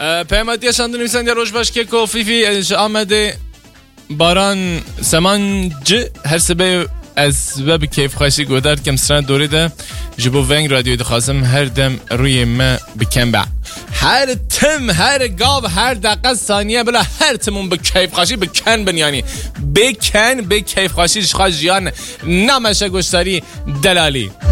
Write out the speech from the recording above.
پیامدی شاندن نویسنده روش باش که کوفیفی اش آمده باران سمانج هر سبب از وب کیف خاصی گودار کم سران دوری ده جبو ونگ رادیو دخوازم هر دم روی ما بکن با هر تم هر گاو هر دقیقه ثانیه بلا هر تمون به کیف خاصی بکن بنیانی بکن به کیف خاصی شخاص جیان نمشه گشتاری دلالی